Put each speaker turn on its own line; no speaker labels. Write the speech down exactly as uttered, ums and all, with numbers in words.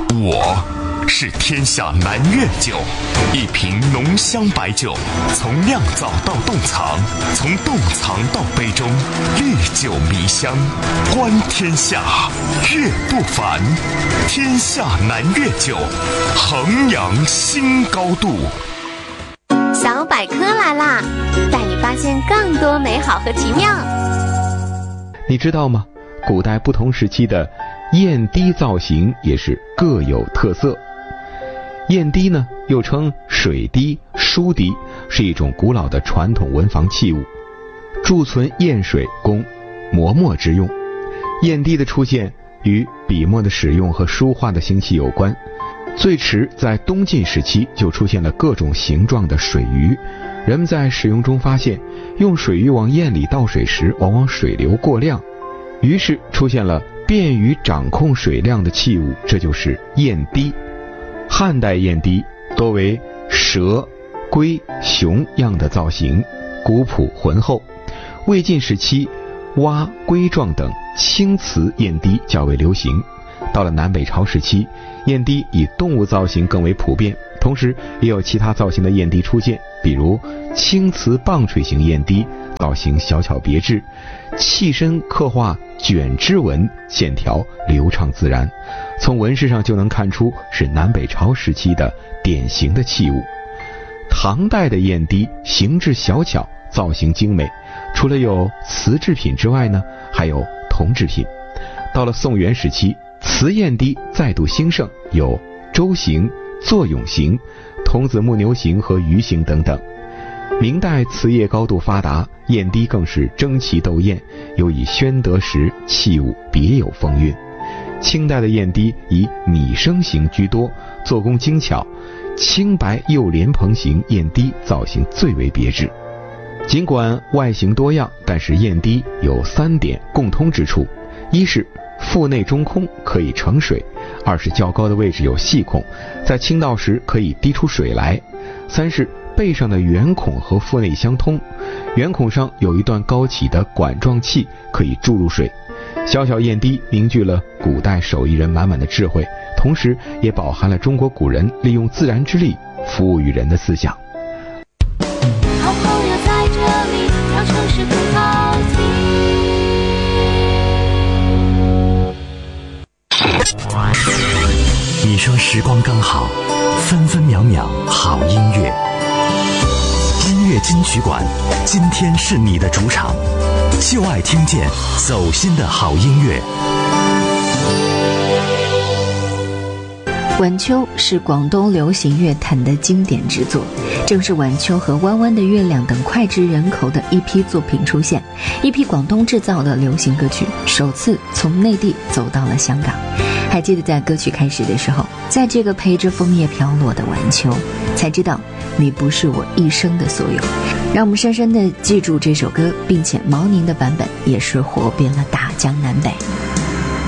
我是天下南粤酒，一瓶浓香白酒，从酿造到冻藏，从冻藏到杯中，历久弥香，观天下，阅不凡。天下南粤酒，衡阳新高度。
小百科来啦，带你发现更多美好和奇妙。
你知道吗？古代不同时期的砚滴造型也是各有特色。砚滴呢，又称水滴、疏滴，是一种古老的传统文房器物，贮存砚水供磨墨之用。砚滴的出现与笔墨的使用和书画的兴起有关。最迟在东晋时期就出现了各种形状的水鱼，人们在使用中发现，用水鱼往砚里倒水时，往往水流过量，于是出现了便于掌控水量的器物，这就是砚滴。汉代砚滴多为蛇、龟、熊样的造型，古朴浑厚。魏晋时期，蛙、龟状等青瓷砚滴较为流行。到了南北朝时期，砚滴以动物造型更为普遍，同时也有其他造型的砚滴出现，比如青瓷棒槌形砚滴，造型小巧别致，器身刻画卷枝纹，线条流畅自然，从纹饰上就能看出是南北朝时期的典型的器物。唐代的砚滴形制小巧，造型精美，除了有瓷制品之外呢，还有铜制品。到了宋元时期，瓷砚滴再度兴盛，有舟形、作俑形、童子木牛形和鱼形等等。明代瓷业高度发达，砚滴更是争奇斗艳，尤以宣德时器物别有风韵。清代的砚滴以米生形居多，做工精巧，青白釉莲蓬形砚滴造型最为别致。尽管外形多样，但是砚滴有三点共通之处：一是腹内中空，可以盛水；二是较高的位置有细孔，在倾倒时可以滴出水来；三是背上的圆孔和腹内相通，圆孔上有一段高起的管状器，可以注入水。小小砚滴凝聚了古代手艺人满满的智慧，同时也饱含了中国古人利用自然之力服务于人的思想。
好朋友在这里，让城市更好听。
你说时光刚好，分分秒秒好音乐。音乐金曲馆，今天是你的主场，就爱听见走心的好音乐。
晚秋是广东流行乐坛的经典之作，正是晚秋和弯弯的月亮等脍炙人口的一批作品出现，一批广东制造的流行歌曲首次从内地走到了香港。还记得在歌曲开始的时候，在这个陪着枫叶飘落的晚秋，才知道你不是我一生的所有。让我们深深地记住这首歌，并且毛宁的版本也是火遍了大江南北。